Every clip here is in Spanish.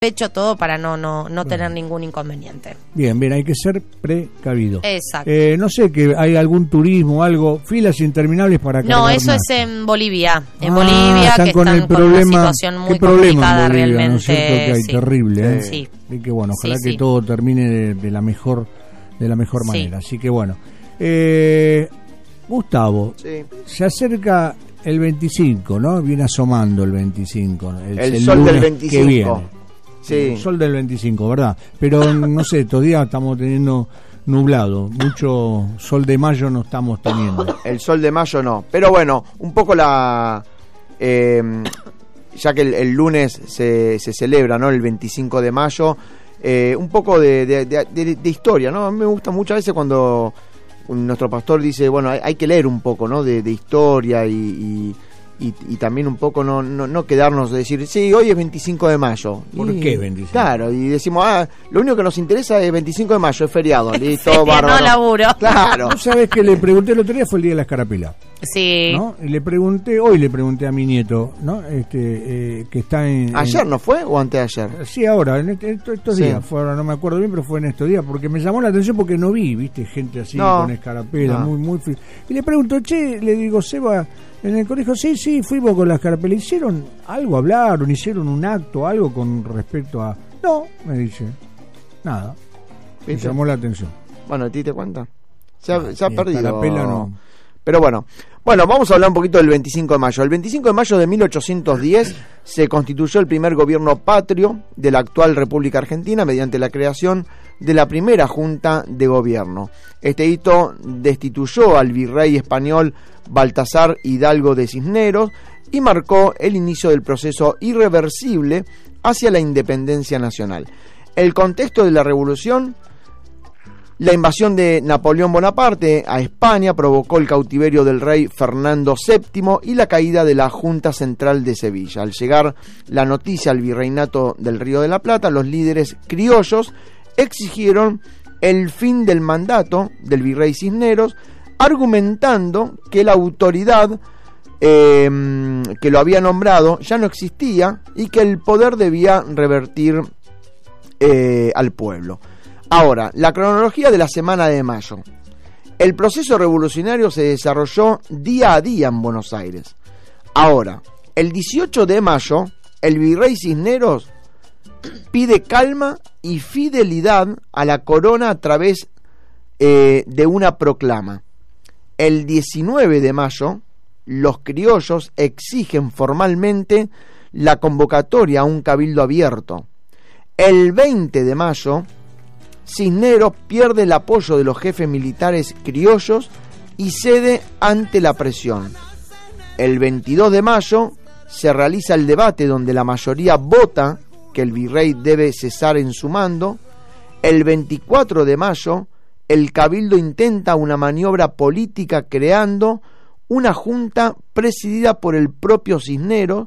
hecho todo para no tener ningún inconveniente. Bien, hay que ser precavido. Exacto. No sé, que hay algún turismo, algo, filas interminables para cargar. No, eso es en Bolivia. En Bolivia, están que con están el problema, con una situación muy Bolivia, complicada realmente. ¿no es cierto? Que hay terrible, ¿eh? Sí. Y que bueno, ojalá que todo termine de la mejor manera. Así que bueno. Gustavo, se acerca el 25, ¿no? Viene asomando el 25. El sol del 25. Que viene. Sí. El sol del 25, ¿verdad? Pero no sé, estos días estamos teniendo nublado, mucho sol de mayo no estamos teniendo. El sol de mayo no, pero bueno, un poco ya que el lunes se celebra, ¿no? El 25 de mayo, un poco de historia, ¿no? A mí me gusta muchas veces cuando nuestro pastor dice, bueno, hay que leer un poco, ¿no? De historia y también un poco no quedarnos de decir, sí, hoy es 25 de mayo. ¿Por qué 25? Claro, y decimos, lo único que nos interesa es 25 de mayo, es feriado, listo, Sí, bárbaro. no laburo. Claro. ¿Tú sabes que le pregunté el otro día? Fue el día de la escarapela. Sí. ¿No? Y hoy le pregunté a mi nieto, ¿no? Que está en... ¿Ayer no fue o antes de ayer? Sí, ahora, en estos días, ahora no me acuerdo bien, pero fue en estos días, porque me llamó la atención porque no vi, viste, gente así con escarapela, muy y le pregunto, le digo, Seba, en el colegio, sí, fuimos con la escarapela, ¿hicieron algo, hablaron, hicieron un acto, algo con respecto a...? No, me dice, nada. ¿Viste? Me llamó la atención. Bueno, ¿a ti te cuenta? Se ha perdido. Escarapela no. Pero bueno, vamos a hablar un poquito del 25 de mayo. El 25 de mayo de 1810 se constituyó el primer gobierno patrio de la actual República Argentina mediante la creación de la primera Junta de Gobierno. Este hito destituyó al virrey español Baltasar Hidalgo de Cisneros y marcó el inicio del proceso irreversible hacia la independencia nacional. El contexto de la revolución: la invasión de Napoleón Bonaparte a España provocó el cautiverio del rey Fernando VII y la caída de la Junta Central de Sevilla. Al llegar la noticia al virreinato del Río de la Plata, los líderes criollos exigieron el fin del mandato del virrey Cisneros, argumentando que la autoridad que lo había nombrado ya no existía y que el poder debía revertir al pueblo. Ahora, la cronología de la semana de mayo. El proceso revolucionario se desarrolló día a día en Buenos Aires. Ahora, el 18 de mayo, el virrey Cisneros pide calma y fidelidad a la corona a través de una proclama. El 19 de mayo, los criollos exigen formalmente la convocatoria a un cabildo abierto. El 20 de mayo, Cisneros pierde el apoyo de los jefes militares criollos y cede ante la presión. El 22 de mayo se realiza el debate donde la mayoría vota que el virrey debe cesar en su mando. El 24 de mayo el cabildo intenta una maniobra política creando una junta presidida por el propio Cisneros,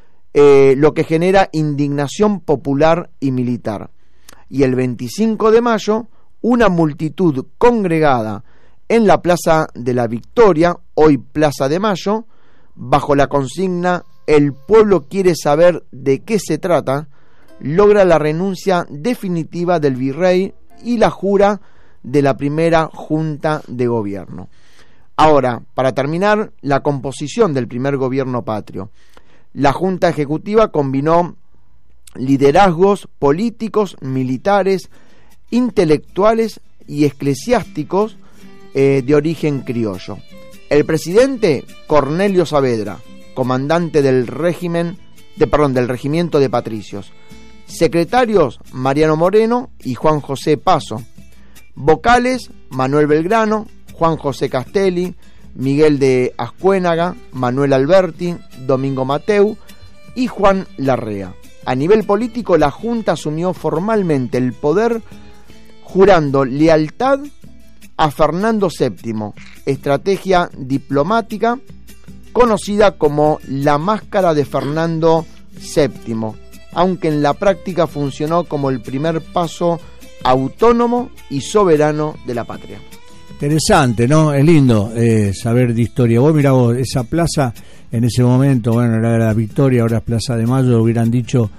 lo que genera indignación popular y militar. Y el 25 de mayo, una multitud congregada en la Plaza de la Victoria, hoy Plaza de Mayo, bajo la consigna "El pueblo quiere saber de qué se trata", logra la renuncia definitiva del virrey y la jura de la primera Junta de Gobierno. Ahora, para terminar, la composición del primer gobierno patrio. La Junta Ejecutiva combinó liderazgos políticos, militares, intelectuales y eclesiásticos de origen criollo. El presidente, Cornelio Saavedra, comandante del regimiento de patricios. Secretarios, Mariano Moreno y Juan José Paso. Vocales, Manuel Belgrano, Juan José Castelli, Miguel de Ascuénaga, Manuel Alberti, Domingo Mateu y Juan Larrea. A nivel político, la Junta asumió formalmente el poder jurando lealtad a Fernando VII, estrategia diplomática conocida como la máscara de Fernando VII, aunque en la práctica funcionó como el primer paso autónomo y soberano de la patria. Interesante, ¿no? Es lindo saber de historia. Vos mirá vos, esa plaza en ese momento, bueno, era la Victoria, ahora es Plaza de Mayo, hubieran dicho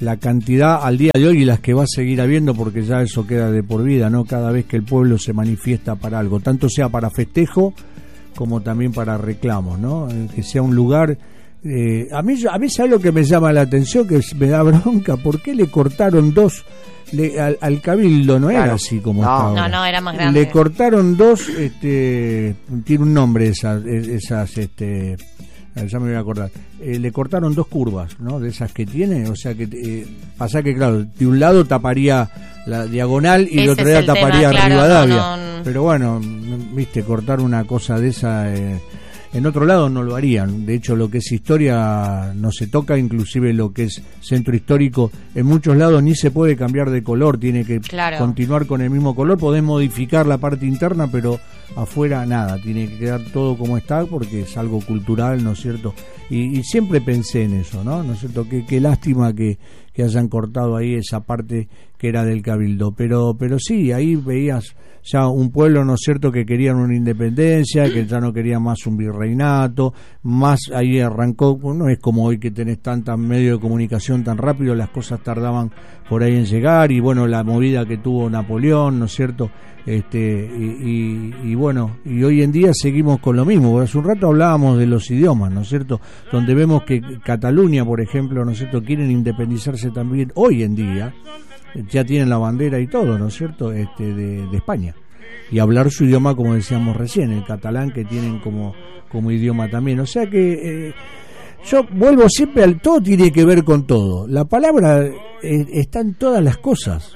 la cantidad al día de hoy y las que va a seguir habiendo, porque ya eso queda de por vida, ¿no? Cada vez que el pueblo se manifiesta para algo, tanto sea para festejo como también para reclamos, ¿no? Que sea un lugar... a mí ¿sabes lo que me llama la atención? Que me da bronca. ¿Por qué le cortaron dos? Al Cabildo no era así como estaba. No, era más grande. Le cortaron dos, tiene un nombre esas, ya me voy a acordar. Le cortaron dos curvas, ¿no? De esas que tiene, o sea que pasa que claro, de un lado taparía la diagonal y de otro lado taparía Rivadavia. Pero bueno, viste, cortar una cosa de esa en otro lado no lo harían. De hecho, lo que es historia no se toca, inclusive lo que es centro histórico, en muchos lados ni se puede cambiar de color, tiene que continuar con el mismo color. Podés modificar la parte interna, pero afuera nada, tiene que quedar todo como está, porque es algo cultural, ¿no es cierto? Y siempre pensé en eso, ¿no es cierto? Qué lástima que hayan cortado ahí esa parte que era del Cabildo, pero sí, ahí veías ya un pueblo, ¿no es cierto?, que querían una independencia, que ya no querían más un virreinato, más ahí arrancó, no es como hoy que tenés tantos medios de comunicación tan rápido, las cosas tardaban por ahí en llegar, y bueno, la movida que tuvo Napoleón, ¿no es cierto?, y bueno, y hoy en día seguimos con lo mismo. Hace un rato hablábamos de los idiomas, ¿no es cierto?, donde vemos que Cataluña, por ejemplo, ¿no es cierto?, quieren independizarse también hoy en día, ya tienen la bandera y todo, ¿no es cierto?, de España, y hablar su idioma, como decíamos recién, el catalán, que tienen como idioma también. O sea que yo vuelvo siempre al todo tiene que ver con todo. La palabra está en todas las cosas.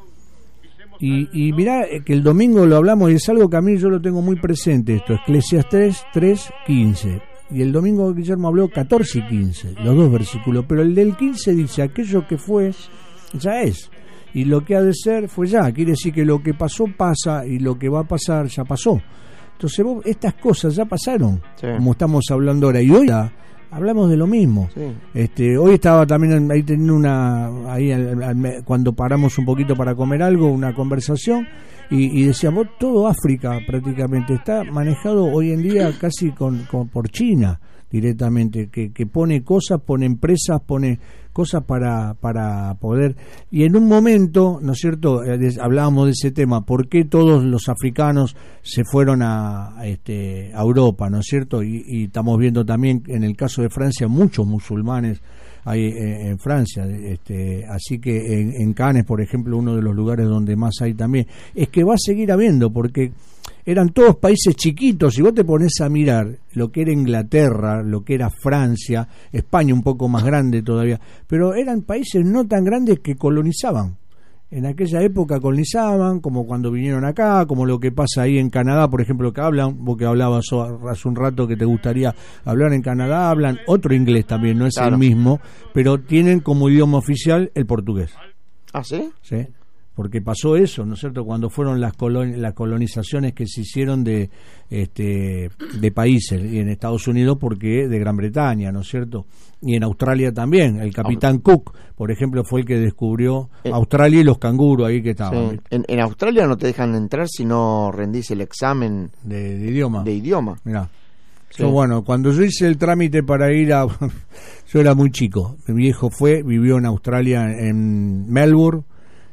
Y mirá que el domingo lo hablamos y es algo que a mí yo lo tengo muy presente, esto, Eclesiastés 3:15. Y el domingo Guillermo habló 14 y 15, los dos versículos, pero el del 15 dice, aquello que fue, ya es. Y lo que ha de ser fue ya, quiere decir que lo que pasó pasa y lo que va a pasar ya pasó. Entonces estas cosas ya pasaron, como estamos hablando ahora, y hoy hablamos de lo mismo. Hoy estaba también ahí teniendo cuando paramos un poquito para comer algo, una conversación, y decíamos, todo África prácticamente está manejado hoy en día casi por China directamente, que pone cosas, pone empresas, pone cosas para poder, y en un momento, ¿no es cierto?, hablábamos de ese tema, ¿por qué todos los africanos se fueron a Europa, ¿no es cierto? Y estamos viendo también en el caso de Francia muchos musulmanes hay en Francia, así que en Cannes, por ejemplo, uno de los lugares donde más hay también, es que va a seguir habiendo, porque eran todos países chiquitos. Si vos te pones a mirar lo que era Inglaterra, lo que era Francia, España un poco más grande todavía, pero eran países no tan grandes que colonizaban. En aquella época colonizaban, como cuando vinieron acá, como lo que pasa ahí en Canadá, por ejemplo, que hablan, vos que hablabas hace un rato que te gustaría hablar en Canadá, hablan otro inglés también, no es el mismo, pero tienen como idioma oficial el portugués. ¿Ah, sí? Sí, porque pasó eso, ¿no es cierto?, cuando fueron las colonizaciones que se hicieron de países, y en Estados Unidos porque de Gran Bretaña, ¿no es cierto?, y en Australia también, el capitán Cook, por ejemplo, fue el que descubrió Australia y los canguros ahí que estaban. Sí. En Australia no te dejan entrar si no rendís el examen de idioma. De idioma. Mirá. Sí. Bueno, cuando yo hice el trámite para ir yo era muy chico, mi viejo vivió en Australia, en Melbourne,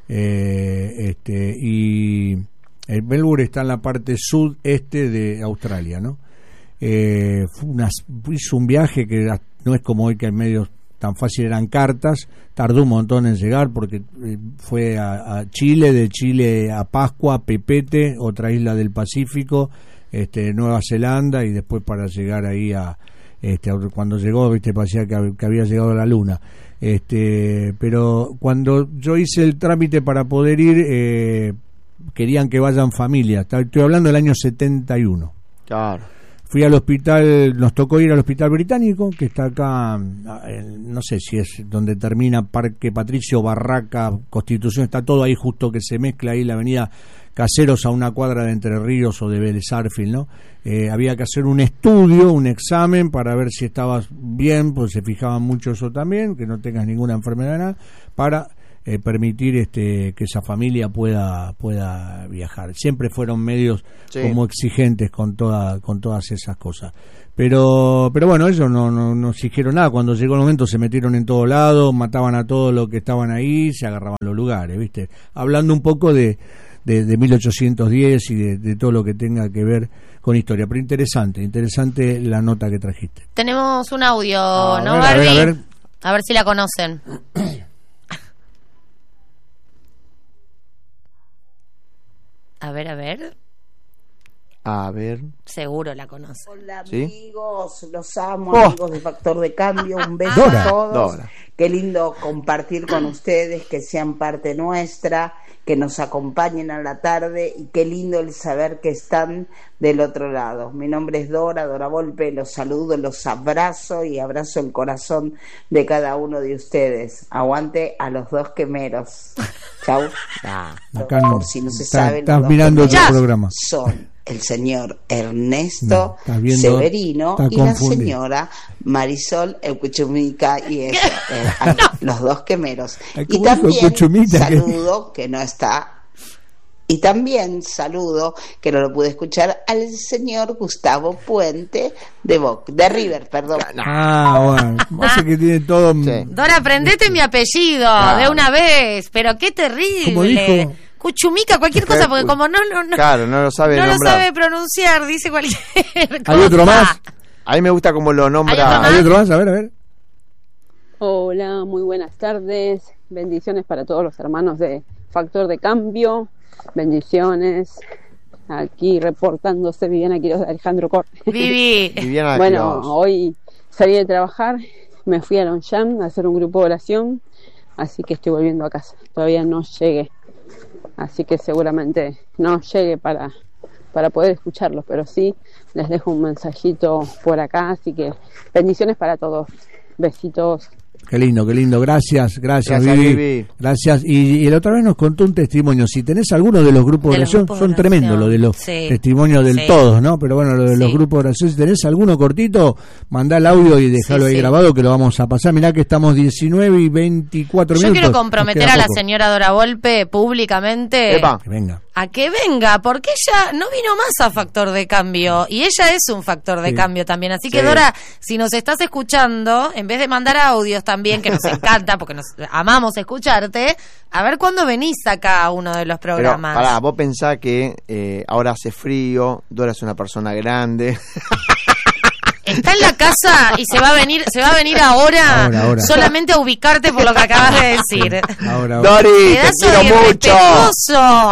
y Melbourne está en la parte sudeste de Australia, ¿no? Hizo un viaje que no es como hoy, que en medio tan fácil, eran cartas, tardó un montón en llegar, porque fue a Chile, de Chile a Pascua, Pepete, otra isla del Pacífico, Nueva Zelanda, y después para llegar ahí cuando llegó, parecía que había llegado a la luna. Pero cuando yo hice el trámite para poder ir, querían que vayan familias. Estoy hablando del año 71. Claro. Fui al hospital, nos tocó ir al hospital británico, que está acá, no sé si es donde termina Parque Patricio, Barraca, Constitución, está todo ahí justo que se mezcla ahí la avenida Caseros, a una cuadra de Entre Ríos o de Vélez Arfield, ¿no? Había que hacer un estudio, un examen para ver si estabas bien, pues se fijaban mucho eso también, que no tengas ninguna enfermedad, nada, para permitir que esa familia pueda viajar. Siempre fueron medios como exigentes con todas esas cosas. Pero bueno, ellos no exigieron nada. Cuando llegó el momento se metieron en todos lados, mataban a todos los que estaban ahí, se agarraban los lugares, ¿viste? Hablando un poco de 1810 y de todo lo que tenga que ver con historia. Pero interesante la nota que trajiste. Tenemos un audio, ¿no, a Barbie? A ver si la conocen. A ver. Seguro la conocen. Hola, ¿Sí? amigos, los amo, amigos de Factor de Cambio. Un beso a todos. Dora. Qué lindo compartir con ustedes, que sean parte nuestra, que nos acompañen a la tarde, y qué lindo el saber que están del otro lado. Mi nombre es Dora Volpe, los saludo, los abrazo y abrazo el corazón de cada uno de ustedes. Aguante a los dos quemeros. Chau. Acá por si no se sabe, estás mirando otro programa. Son el señor Ernesto Severino y la señora Marisol Eucuchumica, y los dos quemeros. Y también saludo que no está. Y también saludo, que no lo pude escuchar, al señor Gustavo Puente de River, perdón. Bueno, pasa que tiene todo. Dora, aprendete mi apellido de una vez, pero qué terrible. Como dijo Cuchumica, cualquier cosa, porque como no claro, no lo sabe nombrar. Lo sabe pronunciar, dice cualquier cosa. ¿Hay otro más? A mí me gusta como lo nombra. ¿Hay otro más? A ver. Hola, muy buenas tardes. Bendiciones para todos los hermanos de Factor de Cambio. Bendiciones. Aquí reportándose Viviana Quiroz de Alejandro Cor. Viviana Bueno, hoy salí de trabajar, me fui a Longchamp a hacer un grupo de oración, así que estoy volviendo a casa. Todavía no llegué, así que seguramente no llegue para poder escucharlos, pero sí les dejo un mensajito por acá, así que bendiciones para todos. Besitos. Qué lindo. Gracias Vivi. Gracias. Y la otra vez nos contó un testimonio. Si tenés alguno de los grupos de oración, son tremendos los de los testimonios del todos, ¿no? Pero bueno, lo de los grupos de oración, si tenés alguno cortito, mandá el audio y dejalo ahí grabado, que lo vamos a pasar. Mirá que estamos 19 y 24 minutos. Yo quiero comprometer a la señora Dora Volpe públicamente a que venga, porque ella no vino más a Factor de Cambio, y ella es un factor de cambio también. Así que Dora, si nos estás escuchando, en vez de mandar audios también, que nos encanta, porque nos amamos escucharte, a ver cuándo venís acá a uno de los programas. Pero, pará, vos pensás que ahora hace frío, Dora es una persona grande. Está en la casa y se va a venir ahora. Solamente a ubicarte por lo que acabas de decir. Ahora. Dori, te quiero mucho.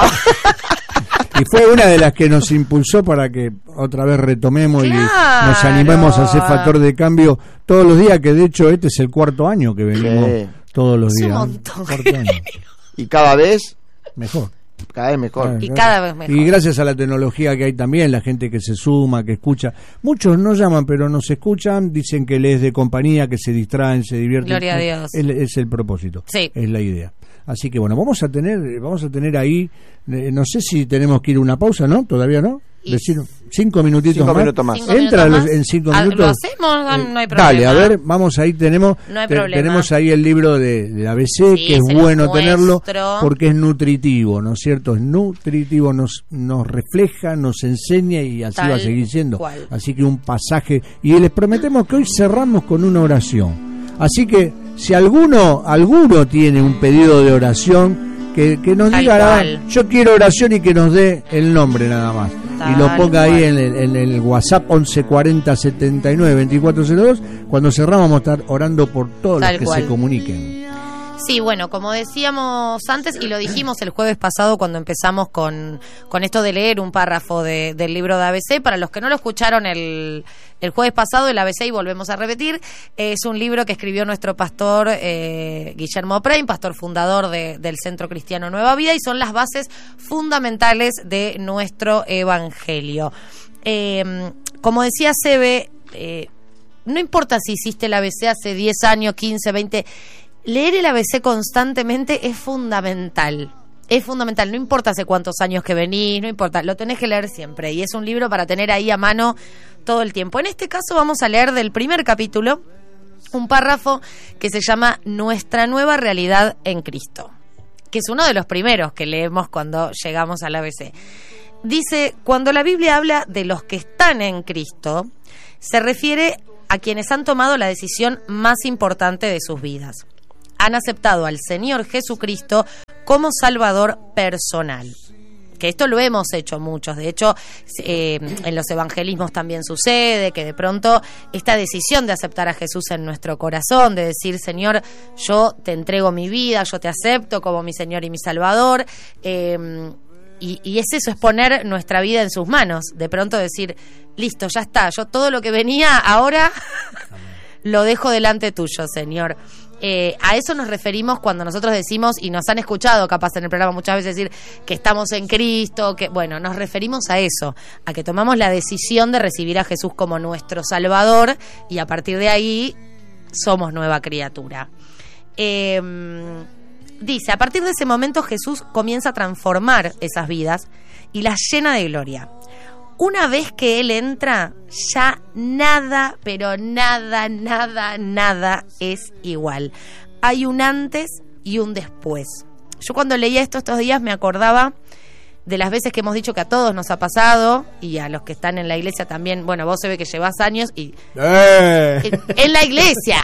Y fue una de las que nos impulsó para que otra vez retomemos y nos animemos a hacer Factor de Cambio todos los días, que de hecho este es el 4º año que venimos todos los días. Un montón. Y cada vez mejor. Cada vez mejor. Y cada vez mejor. Y gracias a la tecnología que hay también, la gente que se suma, que escucha. Muchos no llaman, pero nos escuchan, dicen que les de compañía, que se distraen, se divierten. Gloria a Dios. Es el propósito. Sí. Es la idea. Así que bueno, vamos a tener ahí, no sé si tenemos que ir a una pausa, ¿no? ¿Todavía no? Decir 5 minutitos más. 5 minutos más. Entra en 5 minutos. ¿Lo hacemos? No hay problema. Dale, a ver, vamos ahí, tenemos ahí el libro de ABC, que es bueno tenerlo, porque es nutritivo, ¿no es cierto? Es nutritivo, nos refleja, nos enseña, y así va a seguir siendo. Así que un pasaje, y les prometemos que hoy cerramos con una oración. Así que si alguno tiene un pedido de oración, que nos diga, yo quiero oración, y que nos dé el nombre nada más. Y lo ponga ahí en el WhatsApp 1140 79 2402. Cuando cerramos vamos a estar orando por todos los que se comuniquen. Sí, bueno, como decíamos antes y lo dijimos el jueves pasado cuando empezamos con esto de leer un párrafo del libro de ABC, para los que no lo escucharon el jueves pasado, el ABC, y volvemos a repetir, es un libro que escribió nuestro pastor Guillermo Prein, pastor fundador del Centro Cristiano Nueva Vida, y son las bases fundamentales de nuestro evangelio. Como decía Sebe, no importa si hiciste el ABC hace 10 años, 15, 20... Leer el ABC constantemente es fundamental. Es fundamental, no importa hace cuántos años que venís, no importa, lo tenés que leer siempre. Y es un libro para tener ahí a mano todo el tiempo. En este caso vamos a leer del primer capítulo un párrafo que se llama Nuestra nueva realidad en Cristo. que es uno de los primeros que leemos cuando llegamos al ABC. Dice, cuando la Biblia habla de los que están en Cristo, se refiere a quienes han tomado la decisión más importante de sus vidas. Han aceptado al Señor Jesucristo como Salvador personal. Que esto lo hemos hecho muchos. De hecho, en los evangelismos también sucede que de pronto esta decisión de aceptar a Jesús en nuestro corazón, de decir, Señor, yo te entrego mi vida, yo te acepto como mi Señor y mi Salvador, y es eso, es poner nuestra vida en sus manos. De pronto decir, listo, ya está, yo todo lo que venía ahora lo dejo delante tuyo, Señor. A eso nos referimos cuando nosotros decimos, y nos han escuchado capaz en el programa muchas veces decir que estamos en Cristo, que bueno, nos referimos a eso, a que tomamos la decisión de recibir a Jesús como nuestro Salvador y a partir de ahí somos nueva criatura. Dice, a partir de ese momento Jesús comienza a transformar esas vidas y las llena de gloria. Una vez que Él entra, ya nada, pero nada es igual. Hay un antes y un después. Yo cuando leía esto estos días me acordaba de las veces que hemos dicho que a todos nos ha pasado, y a los que están en la iglesia también. Bueno, vos se ve que llevas años y en la iglesia,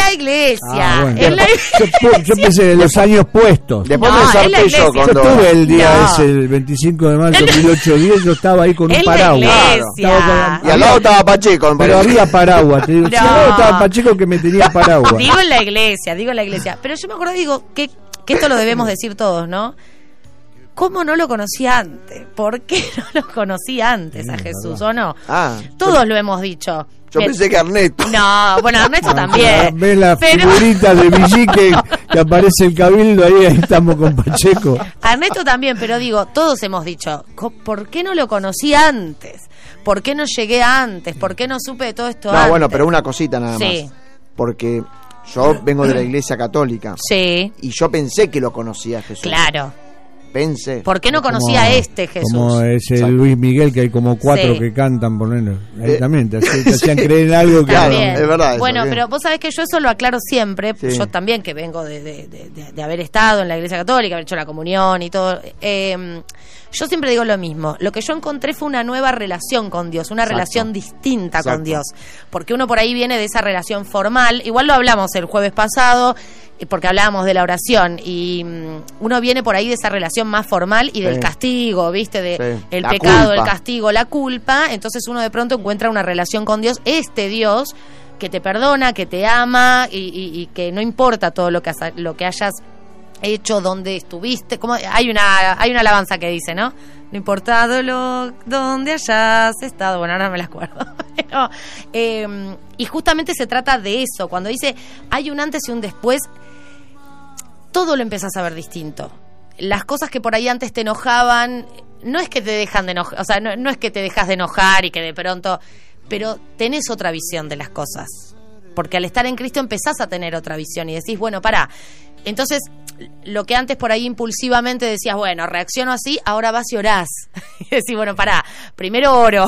bueno. Yo pensé en los años puestos. Después me zarpé yo cuando estuve el día ese, el 25 de mayo de 1810, yo estaba ahí con un paraguas. Y al lado estaba Pacheco. Pero había paraguas, te digo. Si al lado estaba Pacheco que me tenía paraguas. Digo en la iglesia. Pero yo me acuerdo, digo, que esto lo debemos decir todos, ¿no? ¿Cómo no lo conocía antes? ¿Por qué no lo conocía antes a Jesús, o no? Todos lo hemos dicho. Yo pensé que Ernesto. No, bueno, Ernesto también. Ves la figurita de Villi que aparece el Cabildo, ahí estamos con Pacheco. Ernesto también, pero digo, todos hemos dicho, ¿por qué no lo conocí antes? ¿Por qué no llegué antes? ¿Por qué no supe de todo esto antes? Bueno, pero una cosita nada más. Porque yo vengo de la Iglesia Católica. Sí. Y yo pensé que lo conocía a Jesús. Claro. Pensé. ¿Por qué no conocía a este Jesús? Como ese Luis Miguel, que hay como 4 que cantan, ponelo. Ahí también te hacían creer en algo que... Claro, es verdad. Bueno, pero vos sabés que yo eso lo aclaro siempre. Sí. Yo también, que vengo de haber estado en la Iglesia Católica, haber hecho la comunión y todo. Yo siempre digo lo mismo. Lo que yo encontré fue una nueva relación con Dios, una relación distinta con Dios. Porque uno por ahí viene de esa relación formal. Igual lo hablamos el jueves pasado, porque hablábamos de la oración, y uno viene por ahí de esa relación más formal y del castigo, ¿viste? De el pecado, culpa. El castigo, la culpa. Entonces uno de pronto encuentra una relación con Dios, este Dios que te perdona, que te ama y que no importa todo lo que hayas hecho, dónde estuviste. Como hay una alabanza que dice, ¿no? No importa dónde hayas estado. Bueno, ahora no me la acuerdo. Pero, y justamente se trata de eso. Cuando dice hay un antes y un después, todo lo empezás a ver distinto. Las cosas que por ahí antes te enojaban, no es que te dejan de enojar, o sea, no es que te dejas de enojar y que de pronto, pero tenés otra visión de las cosas. Porque al estar en Cristo empezás a tener otra visión y decís, bueno, pará. Entonces, lo que antes por ahí impulsivamente decías, bueno, reacciono así, ahora vas y orás. Y decís, bueno, pará, primero oro.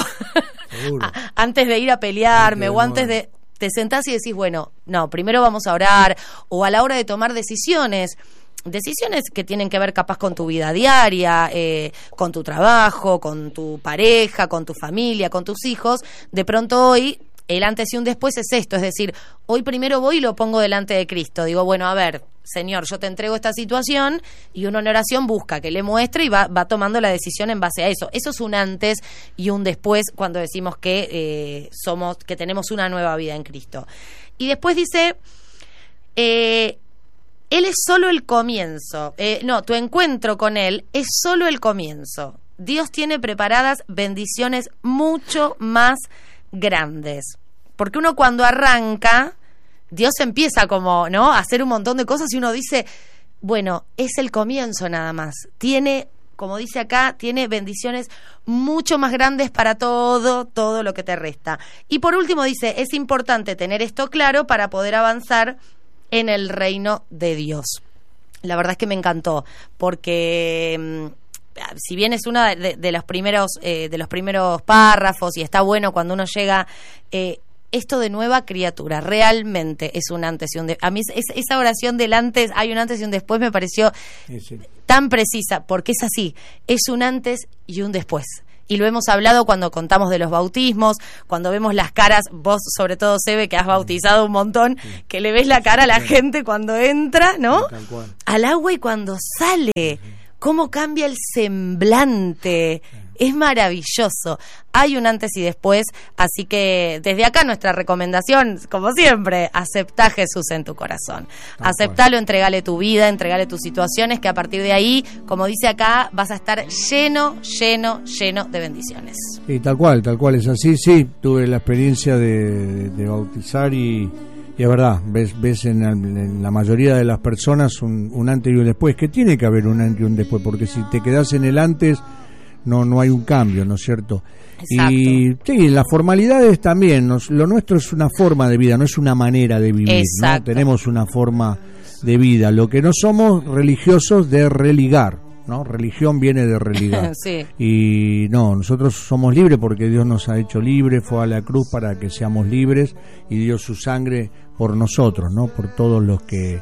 Antes de ir a pelearme o antes de... Te sentás y decís, bueno, no, primero vamos a orar. O a la hora de tomar decisiones que tienen que ver capaz con tu vida diaria, con tu trabajo, con tu pareja, con tu familia, con tus hijos. De pronto hoy, el antes y un después es esto, es decir, hoy primero voy y lo pongo delante de Cristo. Digo, bueno, a ver, Señor, yo te entrego esta situación, y uno en oración busca que le muestre y va tomando la decisión en base a eso. Eso es un antes y un después cuando decimos que que tenemos una nueva vida en Cristo. Y después dice, Él es solo el comienzo. Tu encuentro con Él es solo el comienzo. Dios tiene preparadas bendiciones mucho más grandes. Porque uno cuando arranca, Dios empieza como, ¿no?, a hacer un montón de cosas y uno dice, bueno, es el comienzo nada más. Tiene, como dice acá, tiene bendiciones mucho más grandes para todo lo que te resta. Y por último dice, es importante tener esto claro para poder avanzar en el reino de Dios. La verdad es que me encantó, porque si bien es una de los primeros párrafos y está bueno cuando uno llega, esto de nueva criatura. Realmente es un antes y un después. A mí esa oración del antes, hay un antes y un después, me pareció tan precisa, porque es así, es un antes y un después. Y lo hemos hablado cuando contamos de los bautismos, cuando vemos las caras, vos sobre todo, Sebe, que has bautizado un montón, que le ves la cara a la gente cuando entra, ¿no? Al agua y cuando sale, cómo cambia el semblante. Es maravilloso. Hay un antes y después, así que desde acá nuestra recomendación, como siempre, aceptá a Jesús en tu corazón. Aceptalo, entregale tu vida, entregale tus situaciones, que a partir de ahí, como dice acá, vas a estar lleno de bendiciones. Y tal cual es así. Sí, tuve la experiencia de bautizar y es verdad, ves en la mayoría de las personas un antes y un después, que tiene que haber un antes y un después, porque si te quedás en el antes, no hay un cambio, ¿no es cierto? Exacto. Y sí, las formalidades también, lo nuestro es una forma de vida, no es una manera de vivir, ¿no? Tenemos una forma de vida, lo que no somos religiosos de religar, ¿no? Religión viene de religar. Sí. Y no, nosotros somos libres porque Dios nos ha hecho libres, fue a la cruz para que seamos libres y dio su sangre por nosotros, ¿no? Por todos los que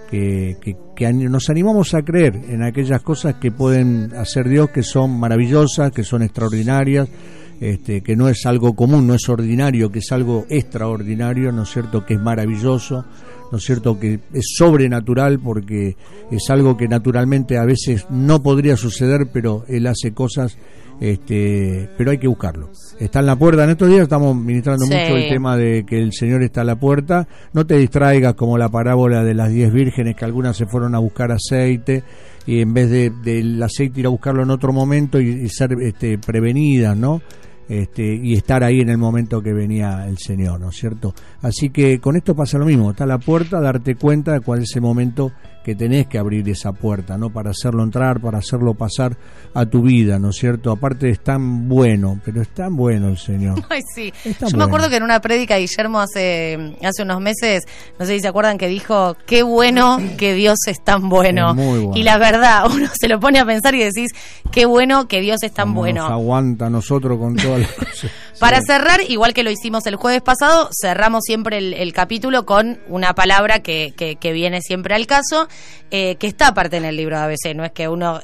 nos animamos a creer en aquellas cosas que pueden hacer Dios, que son maravillosas, que son extraordinarias, que no es algo común, no es ordinario, que es algo extraordinario, ¿no es cierto?, que es maravilloso, ¿no es cierto?, que es sobrenatural, porque es algo que naturalmente a veces no podría suceder, pero Él hace cosas, pero hay que buscarlo. Está en la puerta. En estos días estamos ministrando mucho el tema de que el Señor está a la puerta. No te distraigas como la parábola de las 10 vírgenes, que algunas se fueron a buscar aceite y en vez del aceite ir a buscarlo en otro momento y ser prevenidas, ¿no? Y estar ahí en el momento que venía el Señor, ¿no es cierto? Así que con esto pasa lo mismo, está a la puerta, darte cuenta de cuál es el momento que tenés que abrir esa puerta, ¿no? Para hacerlo entrar, para hacerlo pasar a tu vida, ¿no es cierto? Aparte es tan bueno, pero es tan bueno el Señor. Ay, sí. Yo me acuerdo que en una prédica, Guillermo, hace unos meses, no sé si se acuerdan, que dijo, qué bueno que Dios es tan bueno. Es muy bueno. Y la verdad, uno se lo pone a pensar y decís, qué bueno que Dios es tan como bueno. Nos aguanta a nosotros con todas las cosas. Para cerrar, igual que lo hicimos el jueves pasado, cerramos siempre el capítulo con una palabra que viene siempre al caso, que está aparte en el libro de ABC, no es que uno...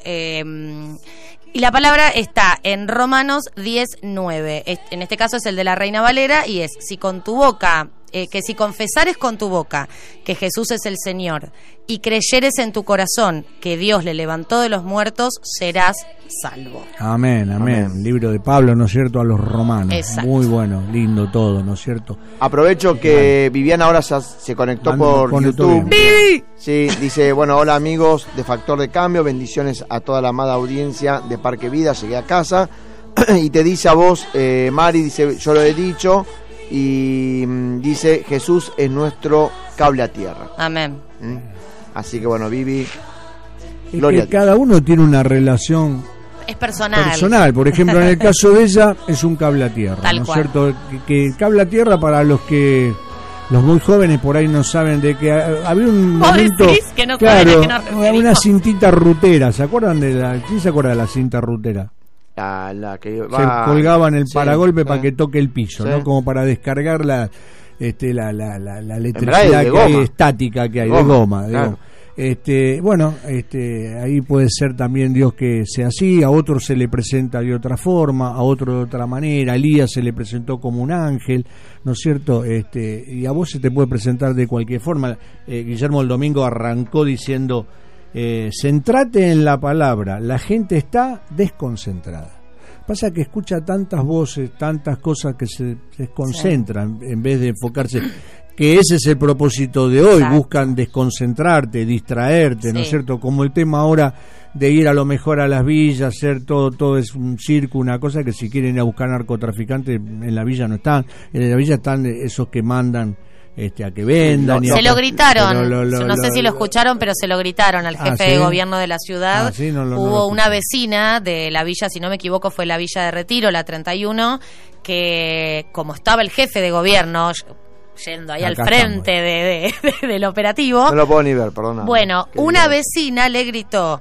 y la palabra está en Romanos 10:9. En este caso es el de la Reina Valera y es, si con tu boca... que si confesares con tu boca que Jesús es el Señor y creyeres en tu corazón que Dios le levantó de los muertos, serás salvo. Amén, amén. Libro de Pablo, ¿no es cierto?, a los romanos. Exacto. Muy bueno, lindo todo, ¿no es cierto? Aprovecho que Viviana ahora se conectó por YouTube. Sí, dice, bueno, hola amigos de Factor de Cambio, bendiciones a toda la amada audiencia de Parque Vida, llegué a casa. Y te dice a vos, Mari, dice, yo lo he dicho, y dice, Jesús es nuestro cable a tierra. Amén. Así que bueno, Vivi, gloria a Dios. Cada uno tiene una relación es personal. Por ejemplo, en el caso de ella es un cable a tierra, tal ¿no es cual. cierto? Que cable a tierra, para los muy jóvenes por ahí no saben de que había un momento, que no claro, que una cintita rutera. ¿Se acuerdan ¿quién se acuerda de la cinta rutera? La que se colgaba en el paragolpe para que toque el piso, sí, ¿no? Como para descargar la electricidad que hay, estática que hay, de goma. Claro. Bueno, ahí puede ser también Dios que sea así, a otro se le presenta de otra forma, a otro de otra manera. A Elías se le presentó como un ángel, ¿no es cierto? Y a vos se te puede presentar de cualquier forma. Guillermo el domingo arrancó diciendo, centrate en la palabra, la gente está desconcentrada. Pasa que escucha tantas voces, tantas cosas que se desconcentran en vez de enfocarse, que ese es el propósito de hoy. Exacto. Buscan desconcentrarte, distraerte, ¿no es cierto? Como el tema ahora de ir a lo mejor a las villas, hacer todo es un circo, una cosa que si quieren ir a buscar narcotraficantes, en la villa no están, en la villa están esos que mandan a que vendan. Se lo gritaron, no sé si lo escucharon, pero se lo gritaron al jefe de gobierno de la ciudad. Hubo una vecina de la villa, si no me equivoco fue la Villa de Retiro, la 31, que como estaba el jefe de gobierno yendo ahí al frente del operativo, no lo puedo ni ver, perdona. Bueno, una vecina le gritó,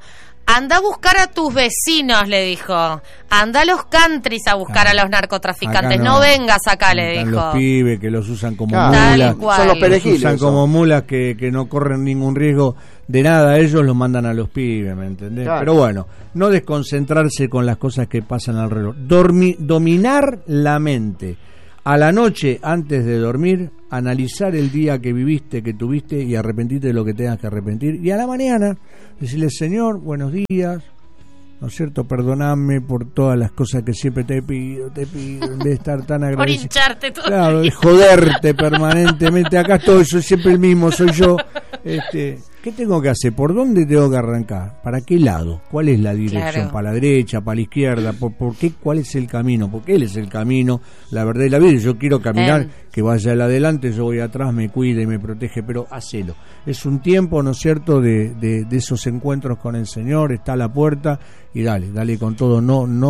Anda a buscar a tus vecinos, le dijo. Anda a los countries a buscar a los narcotraficantes. No vengas acá, le dijo. Los pibes que los usan como mulas. Son los perejiles. Los usan como mulas que no corren ningún riesgo de nada. Ellos los mandan a los pibes, ¿me entendés? Claro. Pero bueno, no desconcentrarse con las cosas que pasan alrededor. Dominar la mente. A la noche, antes de dormir, analizar el día que viviste, que tuviste, y arrepentirte de lo que tengas que arrepentir. Y a la mañana, decirle: Señor, buenos días, ¿no es cierto? Perdoname por todas las cosas que siempre te pido, en vez de estar tan agradecido. Por hincharte todo. Claro, de joderte permanentemente. Acá estoy, soy siempre el mismo, soy yo. ¿Qué tengo que hacer? ¿Por dónde tengo que arrancar? ¿Para qué lado? ¿Cuál es la dirección? Claro. ¿Para la derecha? ¿Para la izquierda? ¿Por qué? ¿Cuál es el camino? Porque Él es el camino, la verdad y la vida. Yo quiero caminar, que vaya Él adelante, yo voy atrás, me cuida y me protege, pero hacelo. Es un tiempo, ¿no es cierto?, de esos encuentros con el Señor. Está a la puerta y dale con todo.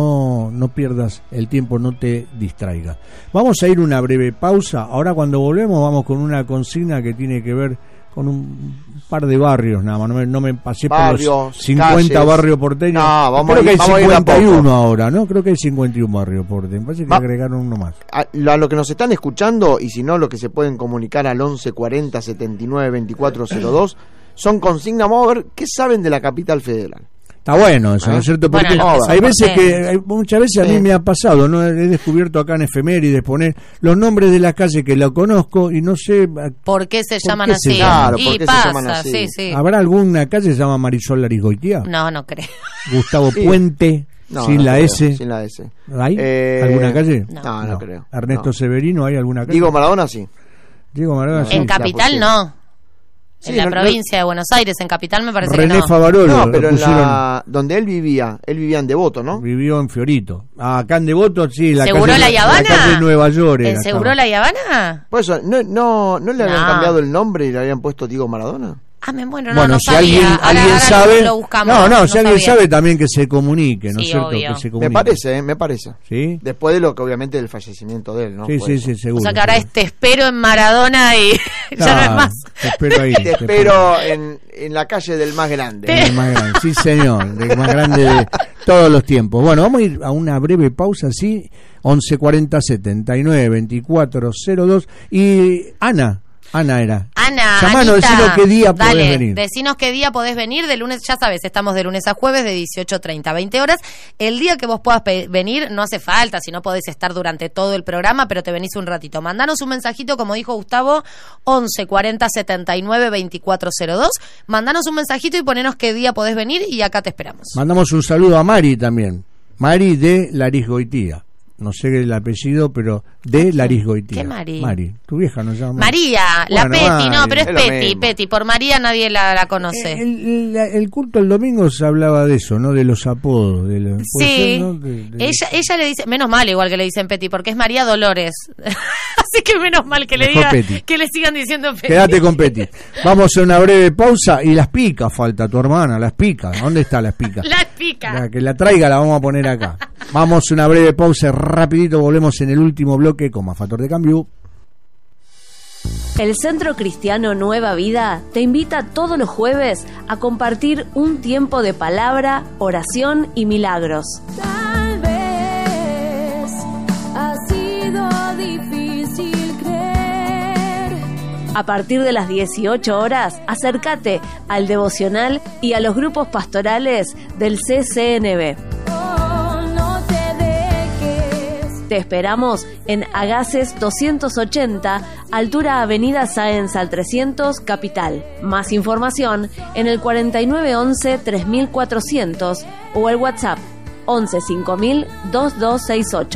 No pierdas el tiempo, no te distraigas. Vamos a ir una breve pausa. Ahora, cuando volvemos, vamos con una consigna que tiene que ver con un par de barrios nada más, no me pasé barrios, por los 50 calles. Barrios porteños. No, creo que hay 51 ahora, ¿no? Creo que hay 51 barrios porteños. Me parece que agregaron uno más. A lo que nos están escuchando, y si no, lo que se pueden comunicar al 11 40 79 24 02, son consignas. Vamos a ver qué saben de la capital federal. Está bueno eso, ¿no es cierto? Porque hay veces muchas veces a mí me ha pasado, ¿no? He descubierto acá en efemérides poner los nombres de las calles que lo conozco y no sé por qué se llaman así. Claro, ¿por qué se llaman así? Sí. ¿Habrá alguna calle que se llama Marisol Larigüeytia? No creo. Gustavo Puente, sin la S. Sin la S. ¿Hay alguna calle? No creo. Ernesto Severino, ¿hay alguna calle? Diego Maradona, sí. Diego Maradona, sí. En Capital no. En la provincia de Buenos Aires, en Capital me parece René que no. Favarolo. No, pero donde él vivía en Devoto, ¿no? Vivió en Fiorito. Acá en Devoto, sí. ¿Seguro la Habana? La calle de Nueva York. ¿En Seguro la Habana? Por eso, ¿no le habían cambiado el nombre y le habían puesto Diego Maradona? Bueno, si alguien sabe, lo buscamos, si alguien sabe también que se comunique, ¿no es cierto? Obvio. Que se comunique. Me parece. ¿Sí? Después de lo que obviamente del fallecimiento de él, ¿no? Sí, seguro. O sea que ahora te espero en Maradona y ya no es más. Te espero ahí. Te espero en la calle del más grande. El más grande, sí señor, el más grande de todos los tiempos. Bueno, vamos a ir a una breve pausa, ¿sí? 11 40 79 24 02. Y Ana era. Llamanos, decinos qué día podés venir. Decinos qué día podés venir. De lunes, ya sabes, estamos de lunes a jueves de 18:30 a 20 horas. El día que vos puedas venir, no hace falta, si no podés estar durante todo el programa, pero te venís un ratito. Mandanos un mensajito, como dijo Gustavo, 11 40 79 24 02. Mandanos un mensajito y ponenos qué día podés venir y acá te esperamos. Mandamos un saludo a Mari también. Mari de Larigüeytia. No sé el apellido, pero de Larigüeytia. ¿Qué Mari? Mari, tu vieja no llama María, la Peti, no, pero es Peti, por María nadie la conoce. El culto el domingo se hablaba de eso, ¿no? De los apodos. Sí, ser, ¿no? Ella le dice, menos mal igual que le dicen Peti, porque es María Dolores. Así que menos mal que le digan, que le sigan diciendo Peti. Quédate con Peti. Vamos a una breve pausa y las picas, falta tu hermana, las picas. ¿Dónde está las picas? Las picas. Que la traiga, la vamos a poner acá. Vamos a una breve pausa, rapidito volvemos en el último bloque con más Factor de Cambio. El Centro Cristiano Nueva Vida te invita todos los jueves a compartir un tiempo de palabra, oración y milagros. Tal vez ha sido difícil creer. A partir de las 18 horas, acércate al devocional y a los grupos pastorales del CCNB. Te esperamos en Agaces 280, altura Avenida Sáenz al 300, Capital. Más información en el 4911 3400 o el WhatsApp 11 5000 2268.